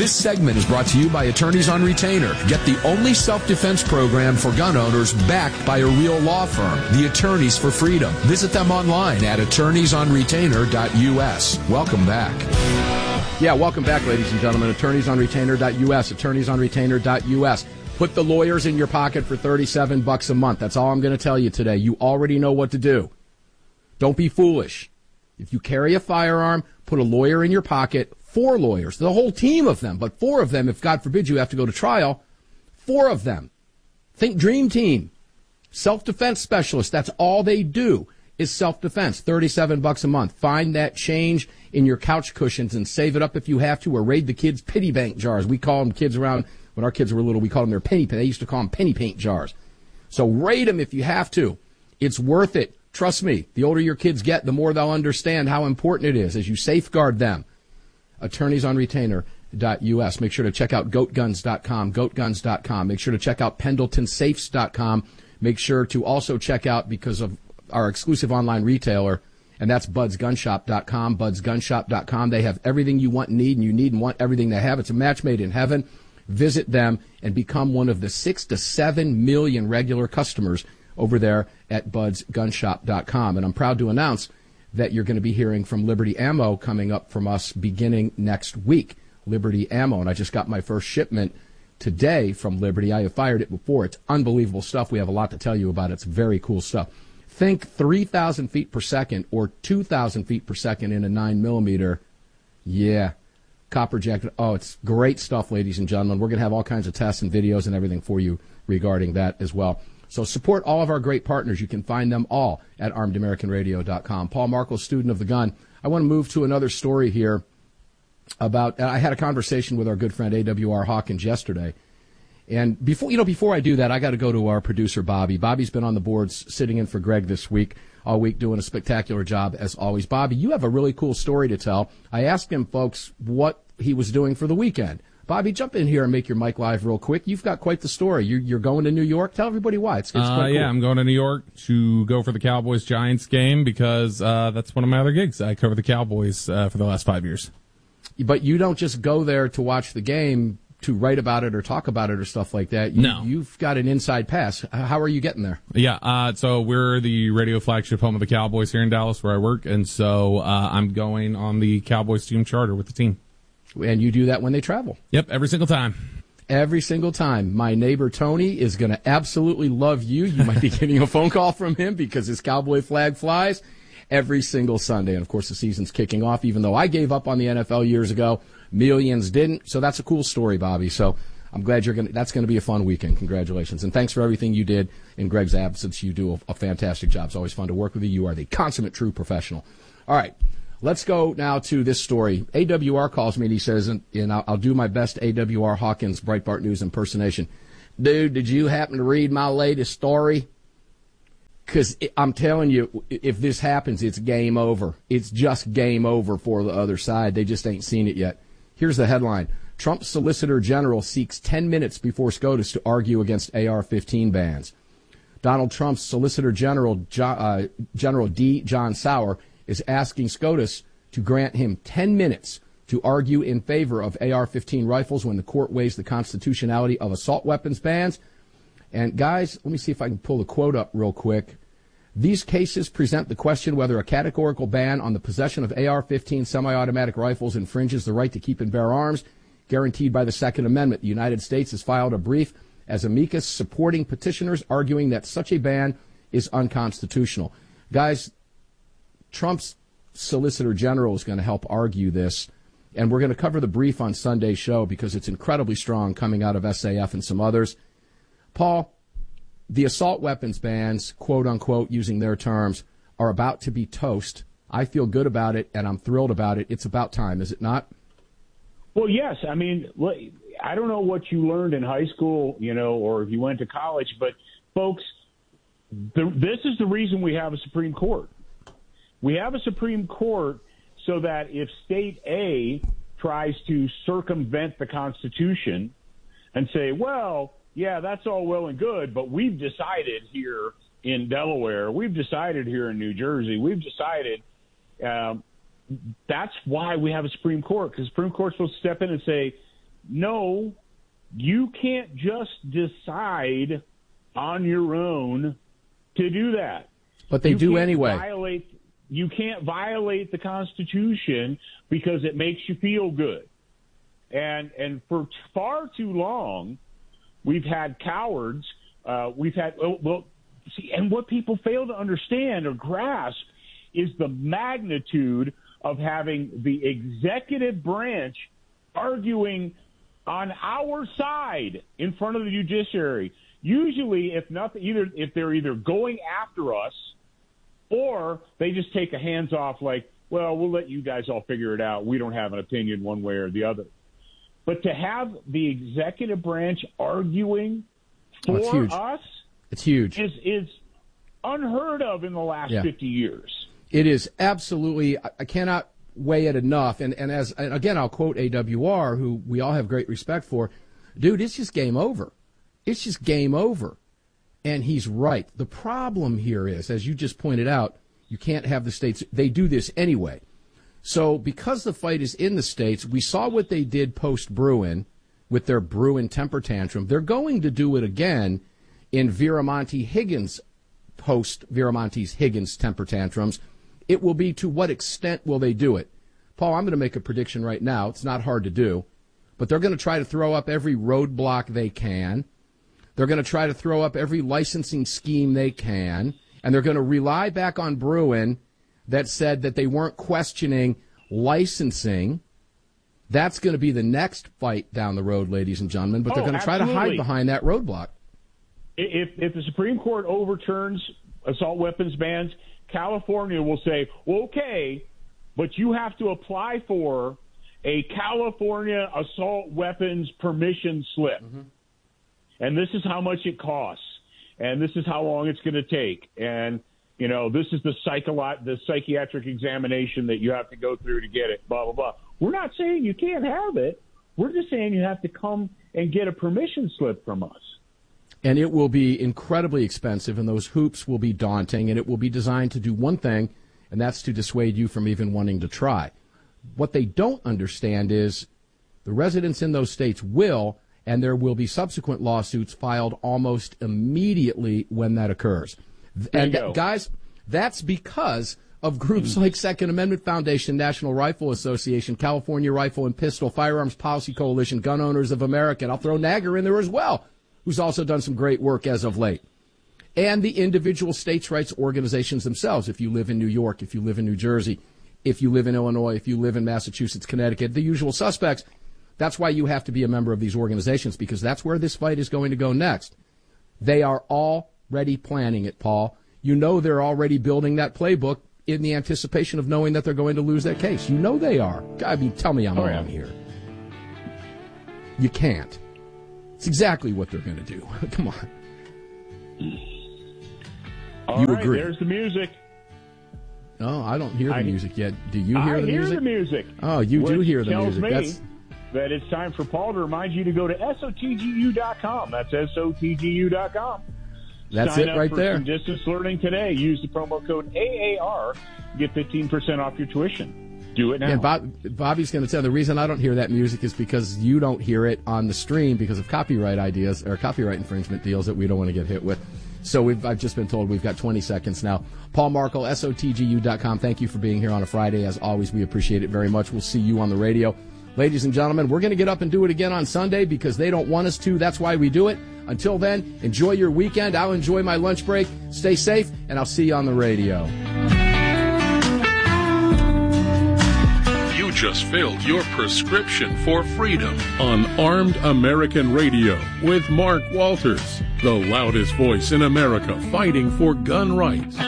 This segment is brought to you by Attorneys on Retainer. Get the only self-defense program for gun owners backed by a real law firm, the Attorneys for Freedom. Visit them online at attorneysonretainer.us. Welcome back. Yeah, welcome back, ladies and gentlemen. Attorneysonretainer.us, attorneysonretainer.us. Put the lawyers in your pocket for $37 a month. That's all I'm going to tell you today. You already know what to do. Don't be foolish. If you carry a firearm, put a lawyer in your pocket. 4 lawyers, the whole team of them, but 4 of them, if God forbid you have to go to trial, 4 of them. Think Dream Team, self-defense specialists. That's all they do is self-defense. $37 a month. Find that change in your couch cushions and save it up if you have to, or raid the kids' pity bank jars. We call them kids around, when our kids were little, we called them their penny paint. They used to call them penny paint jars. So raid them if you have to. It's worth it. Trust me, the older your kids get, the more they'll understand how important it is as you safeguard them. Attorneysonretainer.us. Make sure to check out goatguns.com, goatguns.com. Make sure to check out pendletonsafes.com. Make sure to also check out, because of our exclusive online retailer, and that's budsgunshop.com, budsgunshop.com. They have everything you want and need, and you need and want everything they have. It's a match made in heaven. Visit them and become one of the 6 to 7 million regular customers over there at budsgunshop.com. And I'm proud to announce that you're going to be hearing from Liberty Ammo coming up from us beginning next week. Liberty Ammo, and I just got my first shipment today from Liberty. I have fired it before. It's unbelievable stuff. We have a lot to tell you about it. It's very cool stuff. Think 3,000 feet per second or 2,000 feet per second in a 9mm. Yeah. Copper jacket. Oh, it's great stuff, ladies and gentlemen. We're going to have all kinds of tests and videos and everything for you regarding that as well. So support all of our great partners. You can find them all at armedamericanradio.com. Paul Markel, student of the gun. I want to move to another story here about, I had a conversation with our good friend A.W.R. Hawkins yesterday. And before I do that, I got to go to our producer, Bobby. Bobby's been on the boards sitting in for Greg this week, all week, doing a spectacular job as always. Bobby, you have a really cool story to tell. I asked him, folks, what he was doing for the weekend. Bobby, jump in here and make your mic live real quick. You've got quite the story. You're going to New York. Tell everybody why. It's quite cool. Yeah, I'm going to New York to go for the Cowboys-Giants game because that's one of my other gigs. I cover the Cowboys for the last 5 years. But you don't just go there to watch the game, to write about it or talk about it or stuff like that. No. You've got an inside pass. How are you getting there? Yeah, so we're the radio flagship home of the Cowboys here in Dallas where I work, and so I'm going on the Cowboys team charter with the team. And you do that when they travel? Yep, every single time. Every single time. My neighbor Tony is going to absolutely love you. You might be getting a phone call from him because his Cowboy flag flies every single Sunday. And, of course, the season's kicking off. Even though I gave up on the NFL years ago, millions didn't. So that's a cool story, Bobby. So I'm glad that's going to be a fun weekend. Congratulations. And thanks for everything you did in Greg's absence. You do a fantastic job. It's always fun to work with you. You are the consummate true professional. All right. Let's go now to this story. AWR calls me and he says, and I'll do my best AWR Hawkins Breitbart News impersonation. Dude, did you happen to read my latest story? Because I'm telling you, if this happens, it's game over. It's just game over for the other side. They just ain't seen it yet. Here's the headline. Trump's Solicitor General seeks 10 minutes before SCOTUS to argue against AR-15 bans. Donald Trump's Solicitor General, General D. John Sauer, is asking SCOTUS to grant him 10 minutes to argue in favor of AR-15 rifles when the court weighs the constitutionality of assault weapons bans. And, guys, let me see if I can pull the quote up real quick. These cases present the question whether a categorical ban on the possession of AR-15 semi-automatic rifles infringes the right to keep and bear arms guaranteed by the Second Amendment. The United States has filed a brief as amicus supporting petitioners arguing that such a ban is unconstitutional. Guys, Trump's Solicitor General is going to help argue this, and we're going to cover the brief on Sunday's show because it's incredibly strong coming out of SAF and some others. Paul, the assault weapons bans, quote-unquote, using their terms, are about to be toast. I feel good about it, and I'm thrilled about it. It's about time, is it not? Well, yes. I mean, I don't know what you learned in high school, or if you went to college, but, folks, this is the reason we have a Supreme Court. We have a Supreme Court so that if State A tries to circumvent the Constitution and say, well, yeah, that's all well and good, but we've decided here in Delaware, we've decided here in New Jersey, we've decided that's why we have a Supreme Court, because the Supreme Court's supposed to step in and say, no, you can't just decide on your own to do that. But they do anyway. You can't violate the Constitution because it makes you feel good. And for far too long, we've had cowards. And what people fail to understand or grasp is the magnitude of having the executive branch arguing on our side in front of the judiciary. Usually, if they're either going after us or they just take a hands off, like, well, we'll let you guys all figure it out. We don't have an opinion one way or the other. But to have the executive branch arguing for us, it's huge. Is unheard of in the last 50 years. It is absolutely. I cannot weigh it enough. And again, I'll quote AWR, who we all have great respect for. Dude, it's just game over. It's just game over. And he's right. The problem here is, as you just pointed out, you can't have the states. They do this anyway. So because the fight is in the states, we saw what they did post-Bruen with their Bruen temper tantrum. They're going to do it again in Viramonte-Higgins post-Viramonte's Higgins temper tantrums. It will be, to what extent will they do it? Paul, I'm going to make a prediction right now. It's not hard to do. But they're going to try to throw up every roadblock they can. They're going to try to throw up every licensing scheme they can. And they're going to rely back on Bruen that said that they weren't questioning licensing. That's going to be the next fight down the road, ladies and gentlemen. But they're going to try to hide behind that roadblock. If the Supreme Court overturns assault weapons bans, California will say, okay, but you have to apply for a California assault weapons permission slip. Mm-hmm. And this is how much it costs. And this is how long it's going to take. And, you know, this is the psychiatric examination that you have to go through to get it, blah, blah, blah. We're not saying you can't have it. We're just saying you have to come and get a permission slip from us. And it will be incredibly expensive, and those hoops will be daunting, and it will be designed to do one thing, and that's to dissuade you from even wanting to try. What they don't understand is the residents in those states will, and there will be subsequent lawsuits filed almost immediately when that occurs. And guys, that's because of groups like Second Amendment Foundation, National Rifle Association, California Rifle and Pistol, Firearms Policy Coalition, Gun Owners of America, and I'll throw NAGR in there as well, who's also done some great work as of late. And the individual states' rights organizations themselves. If you live in New York, if you live in New Jersey, if you live in Illinois, if you live in Massachusetts, Connecticut, the usual suspects. That's why you have to be a member of these organizations, because that's where this fight is going to go next. They are already planning it, Paul. You know they're already building that playbook in the anticipation of knowing that they're going to lose that case. You know they are. I mean, tell me I'm wrong here. You can't. It's exactly what they're going to do. Come on. All right, agree. There's the music. No, I don't hear the music yet. Do you hear the music? I hear the music. Oh, you do hear the music. That's that it's time for Paul to remind you to go to SOTGU.com. That's SOTGU.com. That's it right there. Sign up for some distance learning today. Use the promo code AAR. Get 15% off your tuition. Do it now. And Bobby's going to tell the reason I don't hear that music is because you don't hear it on the stream because of copyright ideas or copyright infringement deals that we don't want to get hit with. So I've just been told we've got 20 seconds now. Paul Markel, SOTGU.com. Thank you for being here on a Friday. As always, we appreciate it very much. We'll see you on the radio. Ladies and gentlemen, we're going to get up and do it again on Sunday because they don't want us to. That's why we do it. Until then, enjoy your weekend. I'll enjoy my lunch break. Stay safe, and I'll see you on the radio. You just filled your prescription for freedom on Armed American Radio with Mark Walters, the loudest voice in America fighting for gun rights.